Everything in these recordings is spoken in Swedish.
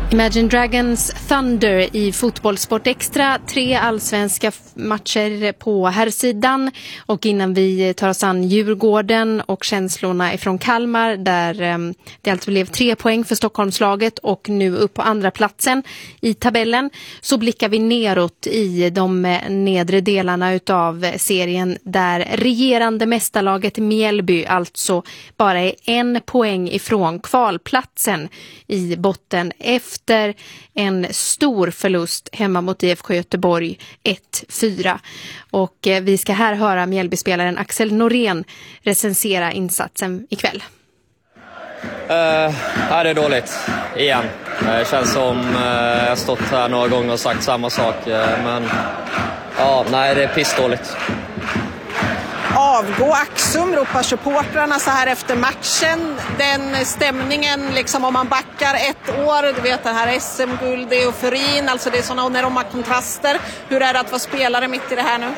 Imagine Dragons Thunder i Fotbollssport Extra. 3 allsvenska matcher på herrsidan. Och innan vi tar oss an Djurgården och känslorna ifrån Kalmar, där det alltså blev 3 poäng för Stockholmslaget och nu upp på andra platsen i tabellen, så blickar vi neråt i de nedre delarna utav serien, där regerande mästarlaget Mjällby alltså bara är 1 poäng ifrån kvalplatsen i botten efter en stor förlust hemma mot IFK Göteborg 1-4. Och vi ska här höra Mjällby-spelaren Axel Norén recensera insatsen ikväll. Det är dåligt igen. Det känns som jag har stått här några gånger och sagt samma sak. Men ja, nej, det är pissdåligt. Avgå Axum, ropar supportrarna så här efter matchen. Den stämningen, liksom om man backar 1 år, du vet det här SM-guld, euforin, alltså det är sådana enorma kontraster. Hur är det att vara spelare mitt i det här nu?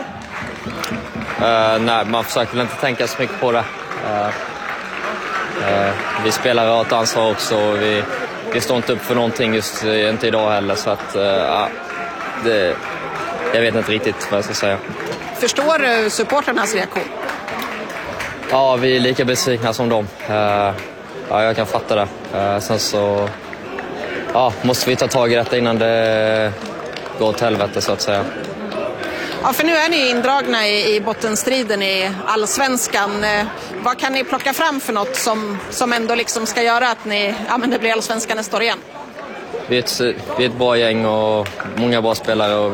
Nej, man försöker väl inte tänka så mycket på det. Vi spelar har ett ansvar också och vi står inte upp för någonting just inte idag heller, så att jag vet inte riktigt vad jag ska säga. Förstår du supporternas reaktion? Ja, vi är lika besvikna som dem. Ja, jag kan fatta det. Sen så måste vi ta tag i detta innan det går åt helvete, så att säga. Ja, för nu är ni indragna i bottenstriden i allsvenskan. Vad kan ni plocka fram för något som ändå liksom ska göra att det blir allsvenskan nästa år igen? Vi är ett bra gäng och många bra spelare, och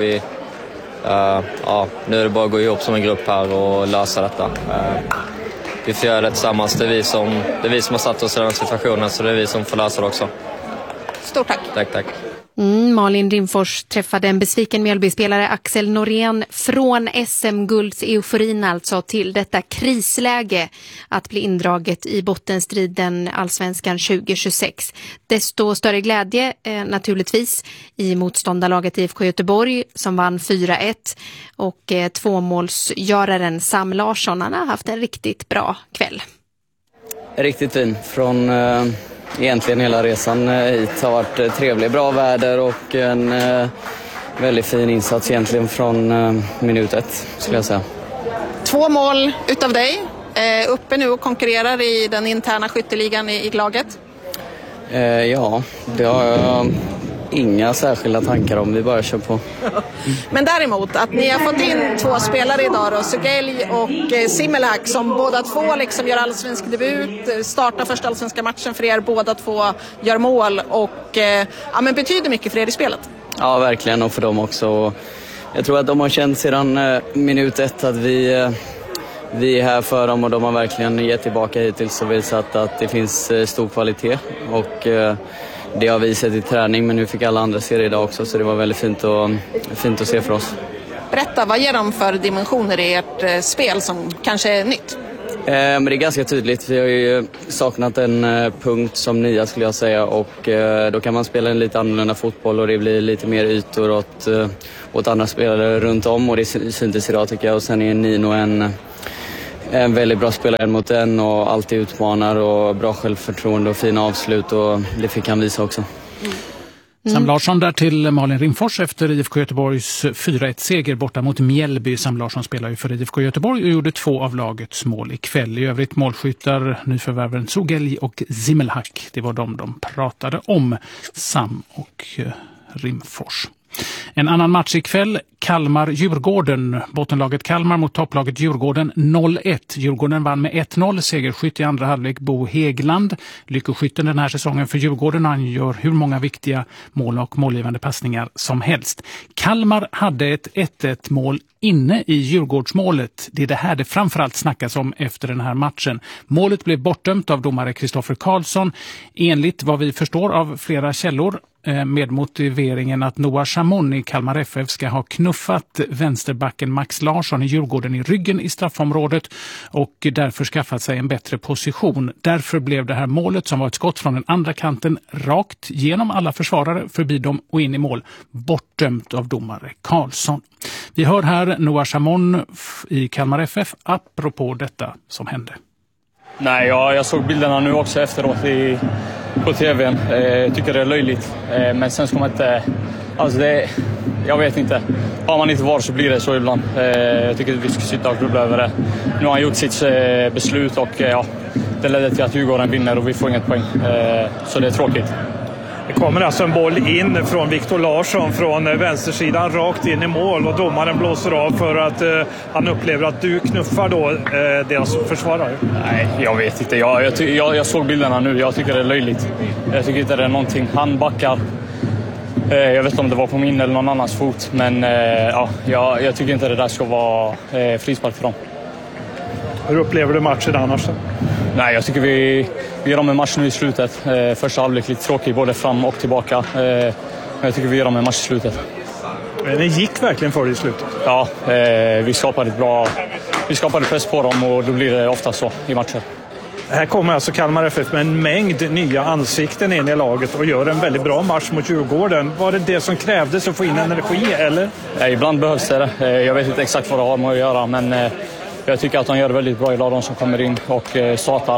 nu är det bara att gå ihop som en grupp här och lösa detta. Vi får göra det tillsammans. Det är vi som har satt oss i den situationen, så det är vi som får lösa det också. Stort tack. Tack. Malin Rimfors träffade en besviken Mjällby-spelare, Axel Norén, från SM-gulds euforin alltså till detta krisläge att bli indraget i bottenstriden allsvenskan 2026. Desto större glädje naturligtvis i motståndarlaget IFK Göteborg som vann 4-1, och 2-målsgöraren Sam Larsson, han har haft en riktigt bra kväll. Riktigt fin från egentligen hela resan hit. Har varit trevlig, bra väder och en väldigt fin insats egentligen från minut 1 skulle jag säga. 2 mål utav dig, uppe nu och konkurrerar i den interna skytteligan i laget. Ja, det har jag inga särskilda tankar om, vi bara kör på. Men däremot att ni har fått in 2 spelare idag då, Sugelj och Simmelhack, som båda två liksom gör allsvensk debut, startar första allsvenska matchen för er, båda två gör mål och betyder mycket för er i spelet. Ja, verkligen, och för dem också. Jag tror att de har känt sedan minut 1 att vi är här för dem, och de har verkligen gett tillbaka hittills och visat att det finns stor kvalitet, och det har vi sett i träning, men nu fick alla andra se det idag också, så det var väldigt fint att se för oss. Berätta, vad ger de för dimensioner i ert spel som kanske är nytt? Men det är ganska tydligt. Vi har ju saknat en punkt som 9 skulle jag säga, och då kan man spela en lite annorlunda fotboll och det blir lite mer ytor åt andra spelare runt om, och det syntes idag tycker jag. Och sen är Nino en väldigt bra spelare mot en och alltid utmanar och bra självförtroende och fina avslut, och det fick han visa också. Sam Larsson där till Malin Rimfors efter IFK Göteborgs 4-1-seger borta mot Mjällby. Sam Larsson spelar ju för IFK Göteborg och gjorde 2 av lagets mål ikväll. I övrigt målskyttar nyförvärven Sugelj och Simmelhack. Det var de pratade om, Sam och Rimfors. En annan match ikväll, Kalmar-Djurgården. Bottenlaget Kalmar mot topplaget Djurgården 0-1. Djurgården vann med 1-0. Segerskytt i andra halvlek Bo Hegland. Lyckoskytten den här säsongen för Djurgården. Han gör hur många viktiga mål och målgivande passningar som helst. Kalmar hade ett 1-1 mål inne i Djurgårdsmålet. Det är det här det framförallt snackas om efter den här matchen. Målet blev bortdömt av domare Kristoffer Karlsson. Enligt vad vi förstår av flera källor, med motiveringen att Noah Chamon i Kalmar FF ska ha knuffat vänsterbacken Max Larsson i Djurgården i ryggen i straffområdet och därför skaffat sig en bättre position. Därför blev det här målet, som var ett skott från den andra kanten rakt genom alla försvarare, förbi dem och in i mål, bortdömt av domare Karlsson. Vi hör här Noah Chamon i Kalmar FF apropå detta som hände. Nej, jag såg bilderna nu också efteråt på tvn. Jag tycker det är löjligt. Men sen ska man inte... Alltså jag vet inte. Har man inte VAR så blir det så ibland. Jag tycker att vi ska sitta och grubbla över det. Nu har han gjort sitt beslut och det ledde till att Djurgården vinner och vi får inget poäng. Så det är tråkigt. Det kommer alltså en boll in från Viktor Larsson från vänstersidan rakt in i mål och domaren blåser av för att han upplever att du knuffar då deras försvarare. Nej, jag vet inte. Jag såg bilderna nu. Jag tycker det är löjligt. Jag tycker inte det är någonting. Han backar. Jag vet inte om det var på min eller någon annans fot. Men jag tycker inte det där ska vara frispark för dem. Hur upplever du matchen annars? Nej, jag tycker vi gör om en match nu i slutet. Första halvlek lite tråkig, både fram och tillbaka. Men jag tycker vi gör om en match i slutet. Det gick verkligen för i slutet. Ja, vi skapade press på dem och då blir det ofta så i matcher. Här kommer alltså Kalmar FF med en mängd nya ansikten in i laget och gör en väldigt bra match mot Djurgården. Var det som krävdes att få in energi, eller? Ja, ibland behövs det. Jag vet inte exakt vad det har med att göra, men jag tycker att de gör det väldigt bra idag, de som kommer in och startar.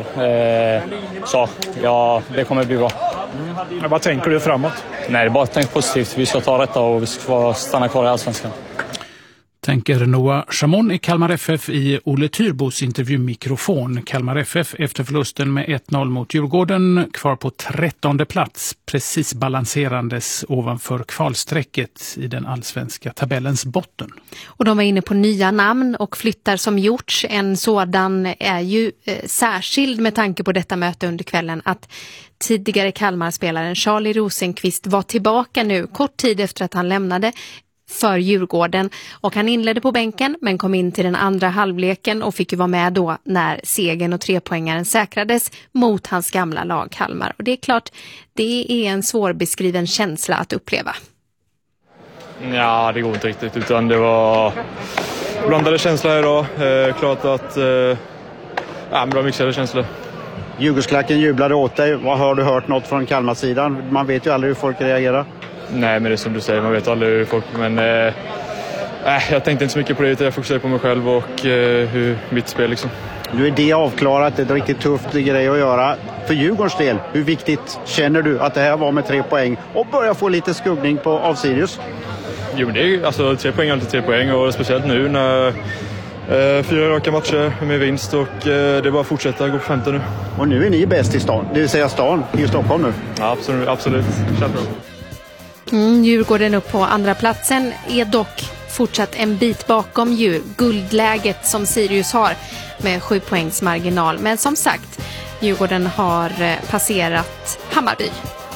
Så ja, det kommer bli bra. Vad tänker du framåt? Nej, bara tänk positivt. Vi ska ta rätta och vi ska stanna kvar i Allsvenskan. Tänker Noah Chamon i Kalmar FF i Olle Tyrbos intervjumikrofon. Kalmar FF efter förlusten med 1-0 mot Djurgården kvar på 13:e plats, precis balanserandes ovanför kvalsträcket i den allsvenska tabellens botten. Och de var inne på nya namn och flyttar som gjorts. En sådan är ju särskild med tanke på detta möte under kvällen att tidigare Kalmar-spelaren Charlie Rosenqvist var tillbaka nu kort tid efter att han lämnade för Djurgården och han inledde på bänken men kom in till den andra halvleken och fick ju vara med då när segern och 3-poängaren säkrades mot hans gamla lag Kalmar. Och det är klart, det är en svårbeskriven känsla att uppleva. Ja, det går inte riktigt utan det var blandade känslor här idag. Klart att det var mixade känslor. Djurgårdsklacken jublade åt dig. Vad har du hört något från Kalmar-sidan? Man vet ju aldrig hur folk reagerar. Nej, men det är som du säger, man vet aldrig hur folk... Men jag tänkte inte så mycket på det, utan jag fokuserade på mig själv och hur mitt spel liksom. Nu är det avklarat, det är en riktigt tufft grej att göra. För Djurgårdens del, hur viktigt känner du att det här var med 3 poäng och börja få lite skuggning av Sirius? Jo, men det är alltså 3 poäng är alltid 3 poäng och speciellt nu när 4 raka matcher med vinst och det är bara att fortsätta gå på 15 nu. Och nu är ni bäst i stan, det vill säga stan i Stockholm nu. Ja, absolut. Känns bra. Djurgården upp på andra platsen är dock fortsatt en bit bakom guldläget som Sirius har med 7 poängs marginal. Men som sagt, Djurgården har passerat Hammarby.